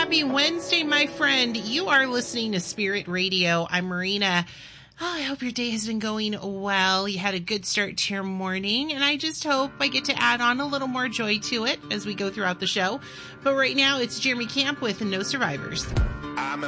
happy Wednesday, my friend. You are listening to Spirit Radio. I'm Marina. Oh, I hope your day has been going well. You had a good start to your morning, and I just hope I get to add on a little more joy to it as we go throughout the show. But right now, it's Jeremy Camp with No Survivors.